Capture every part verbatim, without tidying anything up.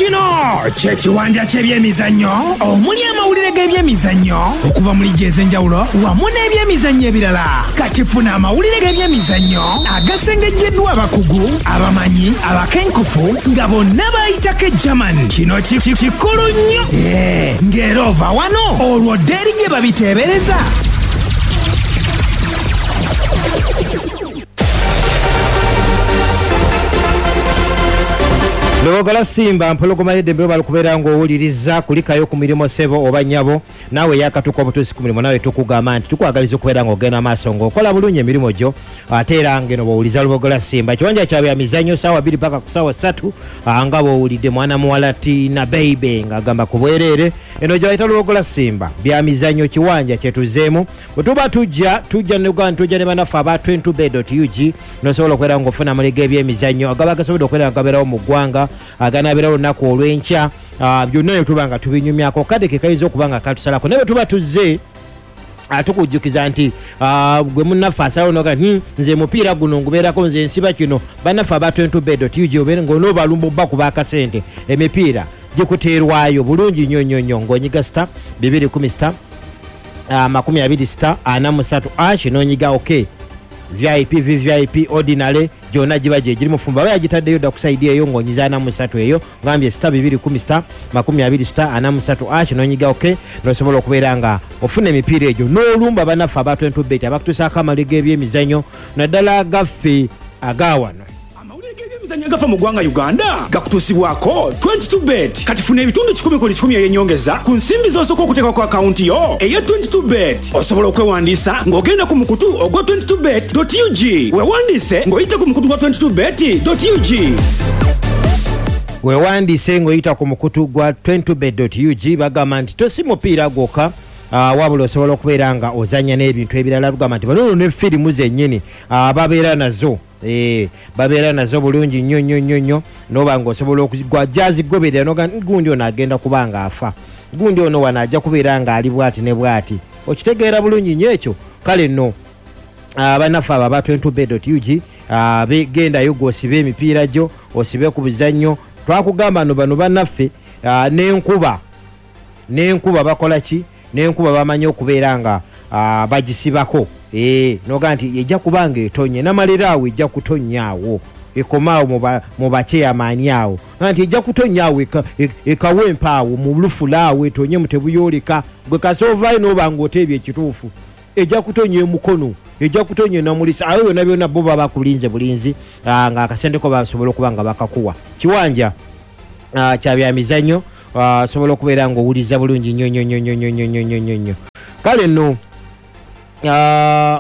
Kino kyekiwanja ky'ebyemizannyo omuli amawulire g'ebyemizannyo okuva mu liigi ez'enjawulo wamu n'ebyemizannyo ebirala. Kati funa amawulire g'ebyemizannyo agasengejjeddwa abakugu, abamanyi, abakenkufu nga bonna bayitako German. Kino kikulu nnyo ng'era ova wano olwo ddeeri gye babiteebereza. Logala Simba mpologoma yedembe balikubeera ng'owuliriza kulikayo ku mirimo sebo oba nnyabo naawe yakatuka obutuusi ku mirimo nawe tukugamba nti tukwagaliza okubeera ng'ogenda maaso ng'okola bulungi emirimu gyo ate era ngeno bw'owuliza Lubogola Simba. Ekiwanja kya bya mizannyo ssaawa bbiri paka ku ssaawa ssatu nga bw'owulidde mwana muwala Tina Baby ng'agamba ku bwereere eno gye bayita Lubogola Simba bya mizannyo kiwanja kye tuzeemu bwe tuba tujja tujja ne tujja ne bannaffe aba twenty two dot u g n'osobola okubeera ng'ofuna amuliga ebyemizannyo agaba gasobodde okubeera nga gabeerawo mu ggwanga aganabeerawo olunaku olw'enkya byonna ne tuba nga tubinyumyako kadde ke kayinza okuba nga katusalako naye bwe tuba tuzze tukujjukiza nti gwe munnaffe asalawo noga nze mupiira guno ngubeerako nze nsiba kino bannaffe aba twenty two dot u g ng'onoobalumba obba kuba akasente emipiira gikuteerwayo bulungi nnyo nnyo nnyo ng'onyiga sita bibiri kumi sita makumi abiri sita ana musatu ash n'onyiga ok V I P V V I P ordinary gyonna giba gye giri mufumba aba yagitaddeyo dda kusaidi eyo ng'onyiza ana musatu eyo ngambye sita bibiri kumi sita makumi abiri sita ana musatu ash n'onyiga ok n'osobola okubeera nga ofuna emipiira egyo n'olumba bannaffe aba twenty bet abakutuusaako amaliga ebyemizannyo naddala gaffe agaawano emizannyo gafa mu ggwanga Uganda gakutuusibwako twenty two bet. Kati funa ebitundu kikumi ku kikumi eyenyongeza ku nsimbi z'osooka okuteeka ku akawunti yo eya twenty two bet. Osobola okwewandiisa ng'ogenda ku mukutu ogwa twenty two bet dot u g weewandiise ng'oyita ku mukutu gwa twenty two bet dot u g weewandiise ng'oyita ku mukutu gwa twenty two bet dot u g bagamba nti tosi mupiira gwokka Uh, wabula osobola okubeera nga ozanya n'ebintu ebirala lugamba nti bano ne firimu zennyini uh, babeera nazo eh, babeera nazo bulungi nnyo nnyo nnyo nnyo noba ng'osobola okugwa jazigoberera noga gundi ono agenda kuba nga afa gundi ono wano ajja kubeera nga ali bwati ne bwati okitegeera bulungi nnyo ekyo kale nno uh, bannaffe abo aba twenty two bet dot u g uh, begendayo gw'osibe emipiira gyo osibe ku buzannyo twakugamba no bano bannaffe uh, n'enkuba n'enkuba bakola ki n'enkuba bamanyi okubeera nga uh, bagisibako eh noga nti ejja kubanga etonye namalira awo ejja kutonyaawo ekomaawo mu bakyeyamaani awo nti ejja kutonyaawo ekawempaawo mu lufulaawo etonye mutebuyoleka gwe kasoovayo n'oba ng'oteebya ekituufu ejja kutonya emukono ejja kutonya enamulisa awo byonna byonna bo baba bakulinze bulinzi uh, ng'akasenteko basobola okuba nga bakakuwa kiwanja uh, kya bya mizannyo Uh, sobola okubeera ng'owuliza bulungi nnyo nnyo nnyo nnyo nnyo nnyo nnyo nnyo nnyo kale nno uh,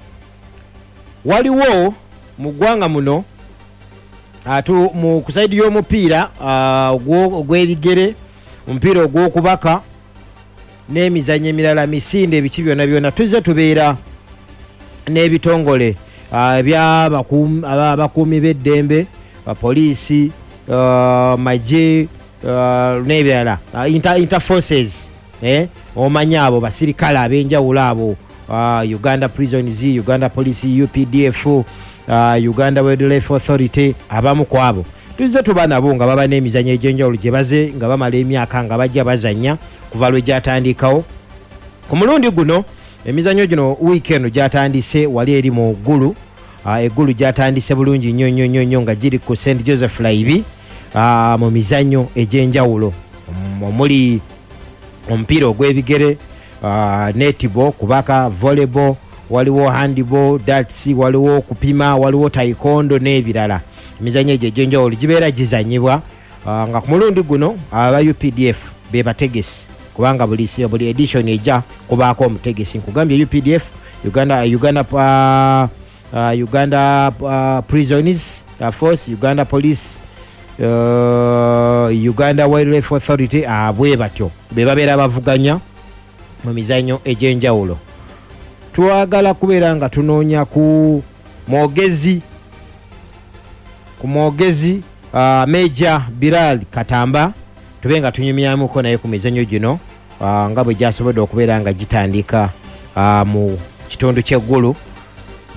waliwo mu ggwanga muno atu mu kusaidi y'omupiira uh, ogw'ebigere omupiira ogw'okubaka n'emizannyo emirala misinde ebiki byonna byonna tuzze tubeera n'ebitongole uh, by'abakuumi b'eddembe bapoliisi uh, maje Uh, nebirala uh, inter, interforces eh omanya abo basirikale abenjawulo abo uh, Uganda Prisons, Uganda Police, U P D F, uh, Uganda Wildlife Authority abamu kwabo tuzze tuba nabo nga baba n'emizannyo egy'enjawulo gye baze nga bamala emyaka nga bajja bazannya kuva lwe gyatandikawo ku mulundi guno emizannyo gino weekend gyatandise wali eri mu ggulu uh, eggulu gyatandise bulungi nnyo nnyo nnyo nnyo nga giri ku Saint Joseph Laibi Uh, mu mizannyo egy'enjawulo omuli omupiira ogw'ebigere uh, netball kubaka volleyball waliwo handball darts waliwo kupima waliwo taekwondo n'ebirala emizannyo egyo egy'enjawulo gibeera gizanyibwa uh, nga ku mulundi guno aba uh, U P D F be bategesi kubanga buli, buli edition ejja kubaako omutegesi nkugambye U P D F Uganda, Uganda, uh, uh, Uganda uh, Prisons uh, Force Uganda Police Uh, Uganda Wildlife Authority abwe batyo be babeera bavuganya mu mizannyo egy'enjawulo. Twagala kubeera nga tunoonya ku mwogezi ku mwogezi uh, Major Bilal Katamba tube nga tunyumyamuko naye ku mizannyo gino uh, nga bwe gyasobodde okubeera nga gitandika uh, mu kitundu ky'eggulu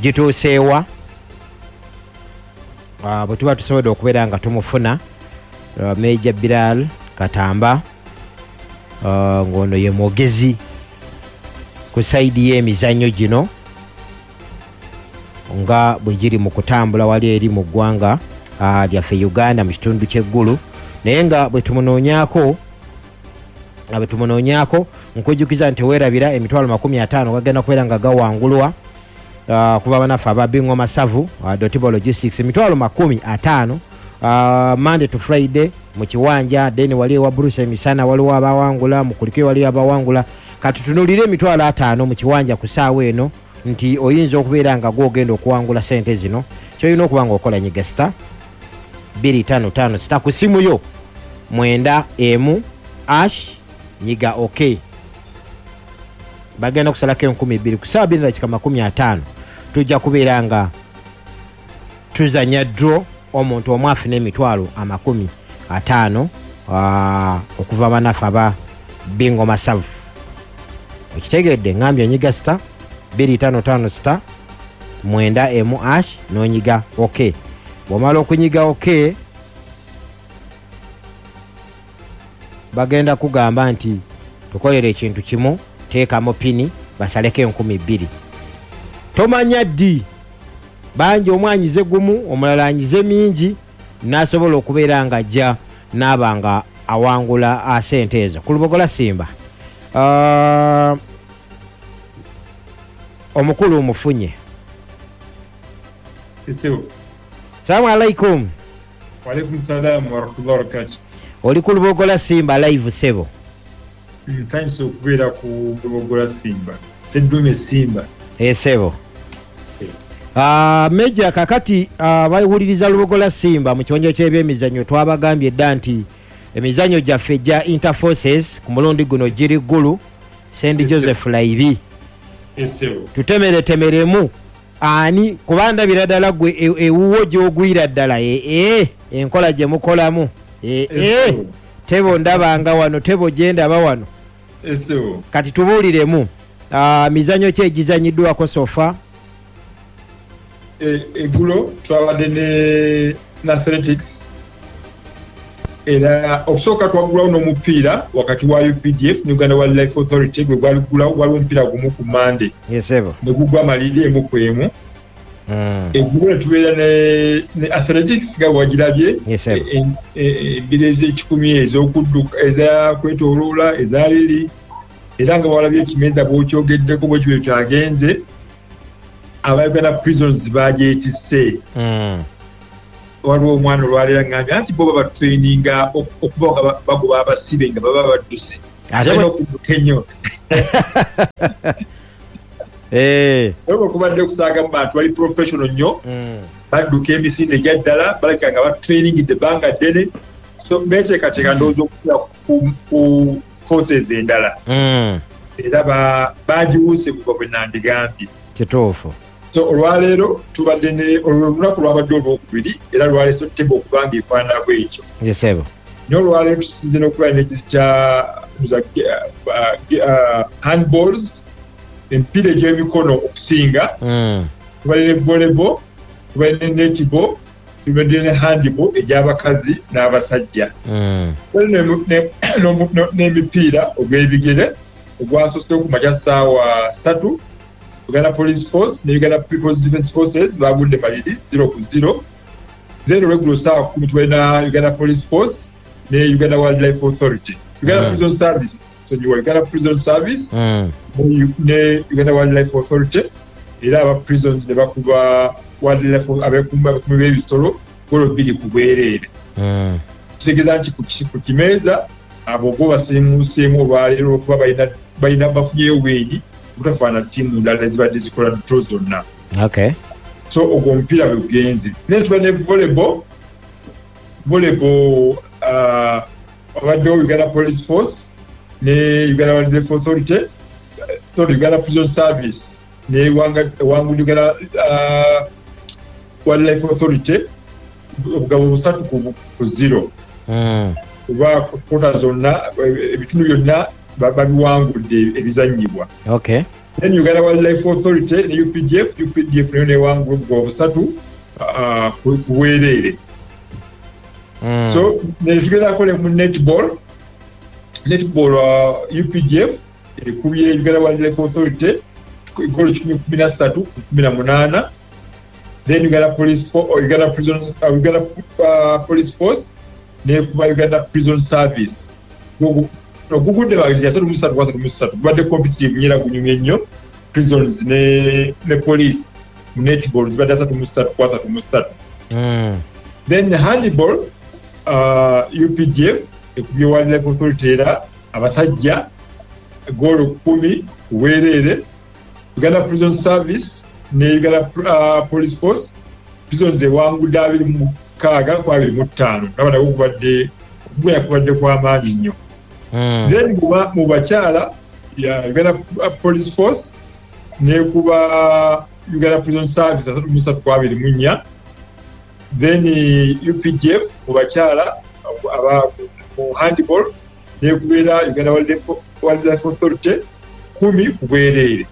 gituuseewa Uh, bwe tuba tusobodde okubeera nga tumufuna uh, Major Bilal Katamba uh, ngono ye mwogezi ku saidi y'emizannyo gino nga bwe giri mu kutambula wali eri mu ggwanga uh, lyaffe Uganda mu kitundu ky'eggulu naye nga bwe tumunoonyaako bwe tumunoonyaako nkujjukiza nti weerabira emitwalo makumi ataano gagenda kubeera nga gawangulwa uh, kuba banaffe aba Bingoma Masavu uh, Dotable Logistics emitwalo makumi ataano uh, Monday to Friday mu kiwanja then wali wa Bruce emisana waliwo abawangula mu kulikwe wali abawangula katutunulire emitwalo ataano mu kiwanja ku ssaawa eno nti oyinza okubeera nga gwogenda okuwangula sente zino kyolina okuba nga okola nyiga star bbiri ttaano ttaano sita ku simu yo mwenda emu ash nyiga ok bagenda kusalako enkumi bbiri ku ssaawa bbiri dakika makumi ataano tujja kubeera nga tuzanya draw omuntu omu afuna emitwalo amakumi ataano uh, okuva banaffe aba Bingoma Masavu okitegedde ngambye nyiga star bbiri ttaano ttaano sita mwenda emu ash n'onyiga ok bw'omala okunyiga ok bagenda kugamba nti tukolere ekintu kimu teekamu pini basaleko enkumi bbiri tomanya ddi bangi omwanyize gumu omulala anyize mingi n'asobola okubeera nga ajja n'aba nga awangula sente ezo ku Lubogola Simba uh, omukulu omufunye Isibu. Salamu alaikum. Wa alaikum salam wa rahmatullahi wa barakatuh. Oli ku Lubogola Simba live sebo. Nsanyusa okubeera ku Lubogola Simba. Teddume Simba. Eh sebo. Ah uh, Meja kakati uh, bayihuliriza Lubogola Simba mu kiwanja ky'ebyemizannyo twabagambye dda nti emizannyo gyaffe gya Interforces ku mulundi guno giri ggulu Saint Joseph Laibi. Esebo. Tutemere temeremu ani kubanda biradala gwe ewuwo gyogwira ddala e e enkola gye mukolamu e e tebo ndabanga wano tebo genda ba wano Esebo. kati tubuuliremu uh, mizannyo ki egizanyiddwako sofa e eggulo twabadde ne athletics era okusooka twagulawo n'omupiira wakati wa U P D F ne Uganda Wildlife Authority gwe gwaligulawo waliwo omupiira gumu ku Monday yesebo ne gugwa amaliri emu ku emu mm. eggulo ne tubeera ne, ne athletics nga bwagirabye yesebo ebbiri ez'ekikumi ez'okudduka ezakwetooloola eza liri era nga walabye ekimeeza bw'okyogeddeko bwe kibe kyagenze aba Uganda prisons bagyetisse mm. waliwo omwana olwaleera ngambye anti bo baba traininga okuba nga bagoba abasibe nga baba badduse alina okumukenyo oba okubadde okusaaga mu bantu bali professional nnyo badduka emisinde egya ddala balabika nga batrainingidde ebbanga ddene so beteekateeka ndowooza okukira ku forces endala era bagiwuse kuba bwe nandigambye kituufu so olwaleero tubadde ne olunaku lwabadde olwokubiri era lwaleese Tebo okuba nga efaanana bwekyo yesebo naye olwaleero tusinze n'okuba n'ekisi kya handballs emipiira egy'emikono okusinga tubadde ne volleyball tubadde ne netball tubadde ne handball egy'abakazi n'abasajja n'emipiira ogw'ebigere ogwasoose okumakya ssaawa ssatu Uganda Police Force ne Uganda People's Defence Forces bagudde maliri zero ku zero then regular saa kumi twena Uganda Police Force ne Uganda Wildlife Authority Uganda mm. Prison Service so you Uganda Prison Service mm. ne Uganda Wildlife Authority era aba prisons ne bakuba wildlife abekumba kumbe ebisolo golo bili kubwerere mm. Kisigeza nti ku kimeeza abo go basimusemu olwaleero okuba balina balina bafunyeyo weeyi kutafaana tiimu ndala ezibadde zikola draw zonna okay so ogwo omupiira bwe gugenze then tuba ne volleyball volleyball uh, abaddewo Uganda Police Force ne Uganda Wildlife Authority sorry Uganda Prison Service ne wangulu Uganda uh, Wildlife Authority obugabo busatu ku zero kuba kota zonna ebitundu byonna babiwangudde ebizannyibwa okay then Uganda Wildlife Authority ne U P D F U P D F nayo newangudde obugabo busatu kuweerere Mm. So netugenda kole mu netball netball uh, U P D F ekubye Uganda Wildlife Authority golo kumi na ssatu kumi na munaana. Then Uganda Police Force or Uganda Prison uh, Uganda uh, Police Force nekuba Uganda Prison Service ogugudde bagiri yasatu mu ssatu kwasatu mu ssatu badde competitive nyera gunyumye nnyo prisons ne ne police mu netball zibadde asatu mu ssatu kwasatu mu ssatu. Mm. Then handball uh, U P D F ekubye Wildlife Authority era abasajja golo kumi kuweerere. Uganda Prison Service ne Uganda uh, Police Force prisons ewangudde abiri mu kaaga ku abiri mu ttaano ngaba nabo kubadde okugwera kubadde kw'amaanyi nnyo. Mm. Then mu bakyala ya Uganda Police Force nekuba Uganda Prison Service asatu mu ssatu ku abiri mu nnya. Then U P D F mu bakyala aba mu handball nekubeera Uganda Wildlife Authority kumi ku bwereere.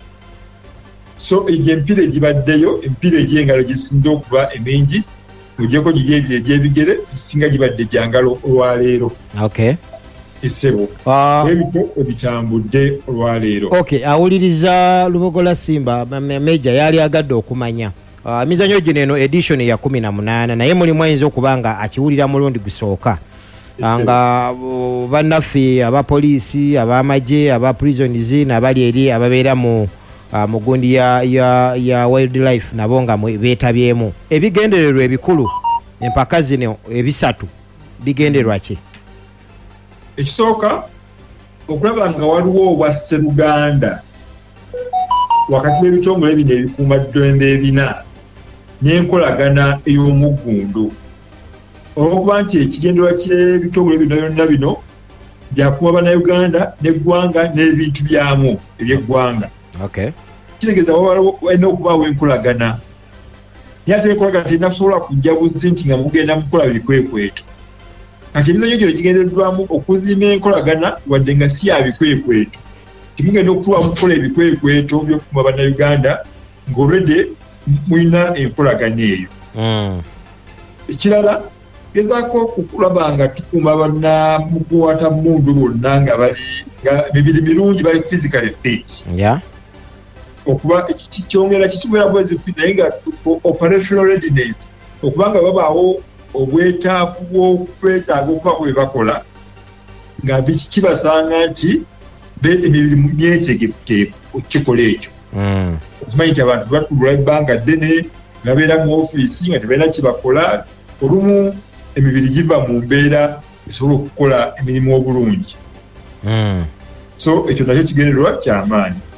So ejo empira egibaddeyo empira egy'engalo gisinze okuba emingi mugyeko giri ebyo egy'ebigere gisinga gibadde gyangalo olwaleero. Okay. Isebo Uh, ebito ebitambudde olwaleero. okay, awuliriza Lubogola Simba Meja yali agadde okumanya uh, mizanyo gino eno edition ya kumi na munaana naye mulimu ayinza okuba nga akiwulira mulundi gusooka nga uh, bannaffe abapoliisi abamagye aba prisons nabali eri ababeera mu uh, mugundi ya, ya, ya wildlife nabo nga beetabyemu ebigendererwa ebikulu empaka zino ebisatu bigenderwa ki? Ekisooka okulaba nga waliwo obwa Sseruganda wakati w'ebitongole bino ebikuumaddembe ebina n'enkolagana ey'omuggundu olw'okuba nti ekigenderwa ky'ebitongole bino byonna bino byakuuma bannayuganda n'eggwanga n'ebintu byamu eby'eggwanga. Okay. Kitegeeza walina okubaawo enkolagana naye ate enkolagana terina kusobola kujja buzi nti nga mugenda mukola bikwekweto. Kati emizanyo gino gigendeddwamu okuzimba enkolagana wadde nga si ya bikwekweto. Timugenda okutuwa mukola ebikwekweto by'okukuuma bannayuganda ng'olwedde mulina enkolagana eyo. Mm. Ekirala gezaako okulaba nga tukuuma bannamukwata mundu bonna nga bali nga mibiri mirungi bali physically fit. Yeah. Okuba kyongera kikibeera bwezi naye nga operational readiness okuba nga babaawo obwetaavu bw'okwetaaga okuba bwe bakola nga kibasanga nti emibiri myetegefuteefu okukikola ekyo. Mm. Okimanyi nti abantu batulula ebbanga ddene babeera mu ofiisi nga tebalina kibakola olumu emibiri giva mu mbeera esobola okukola emirimu obulungi. Mm. So ekyo nakyo kigendererwa kyamaanyi.